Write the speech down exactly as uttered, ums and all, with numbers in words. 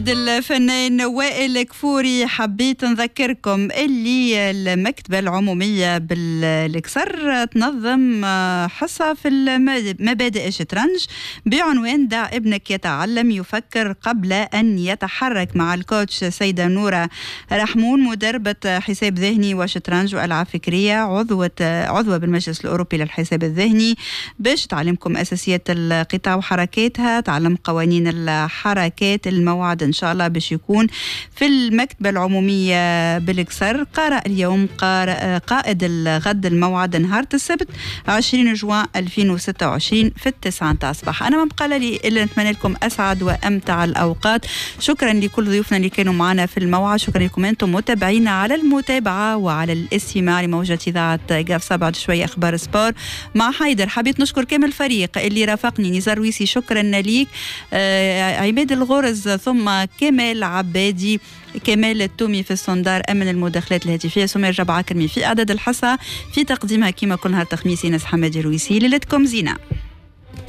الفنان وائل كفوري، حبيت نذكركم اللي المكتبة العمومية بالكسر تنظم حصة في مبادئ الشطرنج بعنوان دع ابنك يتعلم يفكر قبل أن يتحرك، مع الكوتش سيدة نورة رحمون، مدربة حساب ذهني وشطرنج وألعاب فكرية، عضوة عضوة بالمجلس الأوروبي للحساب الذهني، باش تعلمكم أساسيات القطع وحركاتها، تعلم قوانين الحركات. الموعد إن شاء الله باش يكون في المكتبة العمومية بالكسر. قارئ اليوم قارئ قائد الغد، الموعد نهار السبت عشرين جوان ألفين وستة وعشرين في التاسعة نتاع الصباح. أنا ما بقى لي إلا نتمنى لكم أسعد وأمتع الأوقات. شكرا لكل ضيوفنا اللي كانوا معنا في الموعد، شكرا لكم أنتم متابعينا على المتابعة وعلى الاستماع لموجة إذاعة قاف. بعد شوية أخبار سبور مع حيدر. حبيت نشكر كامل الفريق اللي رافقني، نزار ويسي شكرا ليك، آه عماد الغرز، ثم كمال عبادي، كمال التومي في الصندار، أمن المداخلات الهاتفية، سمير جبعة كرمي في إعداد الحصة، في تقديمها كما كل نهار تخميسي ناس حمادي رويسي. ليلتكم زينة.